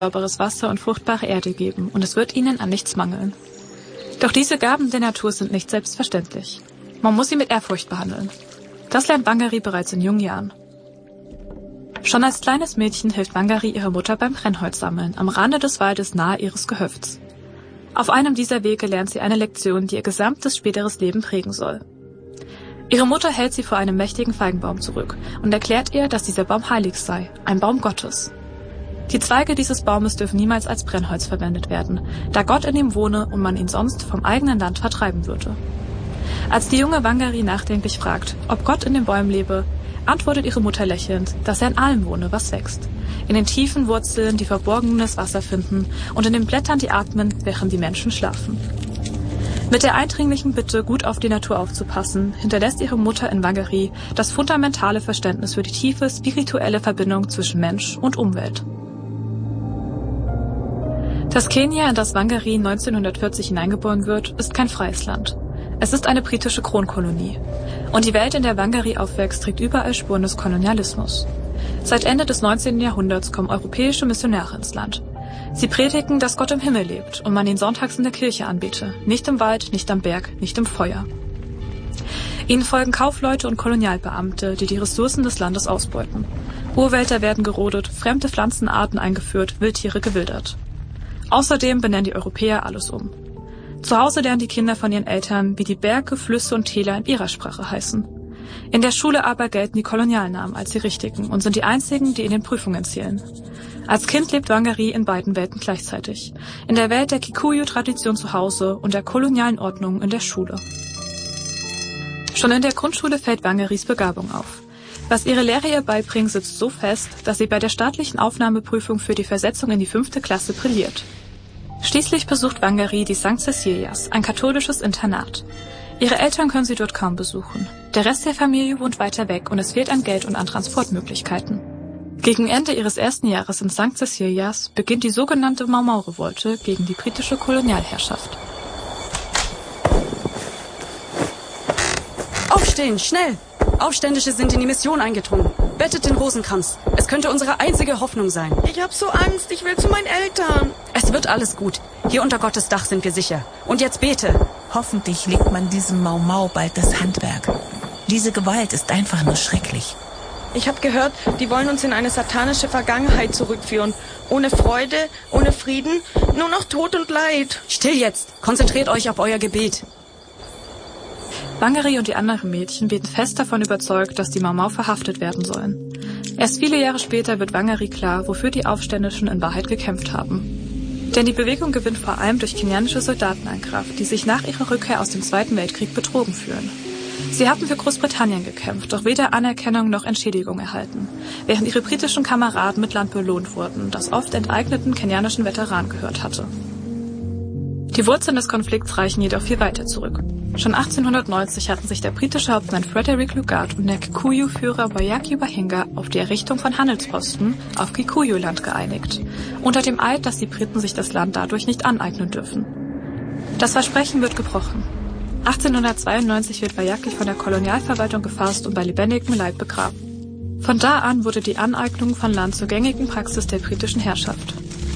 sauberes Wasser und fruchtbare Erde geben, und es wird ihnen an nichts mangeln. Doch diese Gaben der Natur sind nicht selbstverständlich. Man muss sie mit Ehrfurcht behandeln. Das lernt Wangari bereits in jungen Jahren. Schon als kleines Mädchen hilft Wangari ihrer Mutter beim Brennholz sammeln, am Rande des Waldes nahe ihres Gehöfts. Auf einem dieser Wege lernt sie eine Lektion, die ihr gesamtes späteres Leben prägen soll. Ihre Mutter hält sie vor einem mächtigen Feigenbaum zurück und erklärt ihr, dass dieser Baum heilig sei, ein Baum Gottes. Die Zweige dieses Baumes dürfen niemals als Brennholz verwendet werden, da Gott in ihm wohne und man ihn sonst vom eigenen Land vertreiben würde. Als die junge Wangari nachdenklich fragt, ob Gott in den Bäumen lebe, antwortet ihre Mutter lächelnd, dass er in allem wohne, was wächst. In den tiefen Wurzeln, die verborgenes Wasser finden, und in den Blättern, die atmen, während die Menschen schlafen. Mit der eindringlichen Bitte, gut auf die Natur aufzupassen, hinterlässt ihre Mutter in Wangari das fundamentale Verständnis für die tiefe spirituelle Verbindung zwischen Mensch und Umwelt. Das Kenia, in das Wangari 1940 hineingeboren wird, ist kein freies Land. Es ist eine britische Kronkolonie. Und die Welt, in der Wangari aufwächst, trägt überall Spuren des Kolonialismus. Seit Ende des 19. Jahrhunderts kommen europäische Missionare ins Land. Sie predigen, dass Gott im Himmel lebt und man ihn sonntags in der Kirche anbete, nicht im Wald, nicht am Berg, nicht im Feuer. Ihnen folgen Kaufleute und Kolonialbeamte, die die Ressourcen des Landes ausbeuten. Urwälder werden gerodet, fremde Pflanzenarten eingeführt, Wildtiere gewildert. Außerdem benennen die Europäer alles um. Zu Hause lernen die Kinder von ihren Eltern, wie die Berge, Flüsse und Täler in ihrer Sprache heißen. In der Schule aber gelten die Kolonialnamen als die richtigen und sind die einzigen, die in den Prüfungen zählen. Als Kind lebt Wangari in beiden Welten gleichzeitig. In der Welt der Kikuyu-Tradition zu Hause und der kolonialen Ordnung in der Schule. Schon in der Grundschule fällt Wangaris Begabung auf. Was ihre Lehrer ihr beibringen, sitzt so fest, dass sie bei der staatlichen Aufnahmeprüfung für die Versetzung in die 5. Klasse brilliert. Schließlich besucht Wangari die St. Cecilias, ein katholisches Internat. Ihre Eltern können sie dort kaum besuchen. Der Rest der Familie wohnt weiter weg und es fehlt an Geld und an Transportmöglichkeiten. Gegen Ende ihres ersten Jahres in St. Cecilias beginnt die sogenannte Mau-Mau-Revolte gegen die britische Kolonialherrschaft. Aufstehen, schnell! Aufständische sind in die Mission eingedrungen. Bettet den Rosenkranz. Es könnte unsere einzige Hoffnung sein. Ich hab so Angst. Ich will zu meinen Eltern. Es wird alles gut. Hier unter Gottes Dach sind wir sicher. Und jetzt bete. Hoffentlich legt man diesem Mau-Mau bald das Handwerk. Diese Gewalt ist einfach nur schrecklich. Ich habe gehört, die wollen uns in eine satanische Vergangenheit zurückführen. Ohne Freude, ohne Frieden, nur noch Tod und Leid. Still jetzt. Konzentriert euch auf euer Gebet. Wangari und die anderen Mädchen beten fest davon überzeugt, dass die Mau-Mau verhaftet werden sollen. Erst viele Jahre später wird Wangari klar, wofür die Aufständischen in Wahrheit gekämpft haben. Denn die Bewegung gewinnt vor allem durch kenianische Soldaten an Kraft, die sich nach ihrer Rückkehr aus dem Zweiten Weltkrieg betrogen fühlen. Sie hatten für Großbritannien gekämpft, doch weder Anerkennung noch Entschädigung erhalten, während ihre britischen Kameraden mit Land belohnt wurden, das oft enteigneten kenianischen Veteranen gehört hatte. Die Wurzeln des Konflikts reichen jedoch viel weiter zurück. Schon 1890 hatten sich der britische Hauptmann Frederick Lugard und der Kikuyu-Führer Wayaki Bahinga auf die Errichtung von Handelsposten auf Kikuyu-Land geeinigt, unter dem Eid, dass die Briten sich das Land dadurch nicht aneignen dürfen. Das Versprechen wird gebrochen. 1892 wird Wayaki von der Kolonialverwaltung gefasst und bei lebendigem Leib begraben. Von da an wurde die Aneignung von Land zur gängigen Praxis der britischen Herrschaft.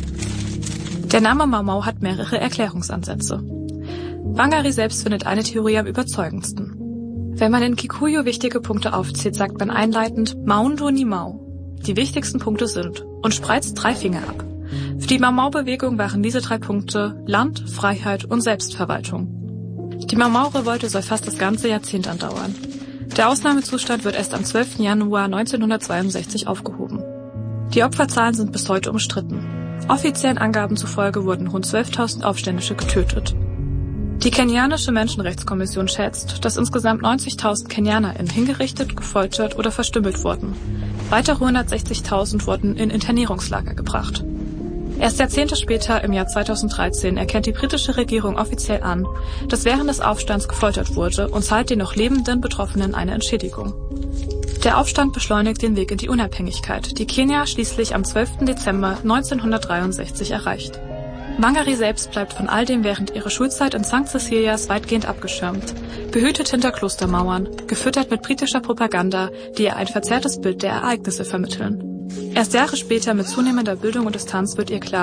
Der Name Mau-Mau hat mehrere Erklärungsansätze. Wangari selbst findet eine Theorie am überzeugendsten. Wenn man in Kikuyu wichtige Punkte aufzählt, sagt man einleitend Maundu ni Mau. Die wichtigsten Punkte sind und spreizt 3 Finger ab. Für die Mau-Mau-Bewegung waren diese 3 Punkte Land, Freiheit und Selbstverwaltung. Die Mau-Mau-Revolte soll fast das ganze Jahrzehnt andauern. Der Ausnahmezustand wird erst am 12. Januar 1962 aufgehoben. Die Opferzahlen sind bis heute umstritten. Offiziellen Angaben zufolge wurden rund 12.000 Aufständische getötet. Die kenianische Menschenrechtskommission schätzt, dass insgesamt 90.000 KenianerInnen hingerichtet, gefoltert oder verstümmelt wurden. Weitere 160.000 wurden in Internierungslager gebracht. Erst Jahrzehnte später, im Jahr 2013, erkennt die britische Regierung offiziell an, dass während des Aufstands gefoltert wurde und zahlt den noch lebenden Betroffenen eine Entschädigung. Der Aufstand beschleunigt den Weg in die Unabhängigkeit, die Kenia schließlich am 12. Dezember 1963 erreicht. Wangari selbst bleibt von all dem während ihrer Schulzeit in St. Cecilias weitgehend abgeschirmt, behütet hinter Klostermauern, gefüttert mit britischer Propaganda, die ihr ein verzerrtes Bild der Ereignisse vermitteln. Erst Jahre später mit zunehmender Bildung und Distanz wird ihr klar,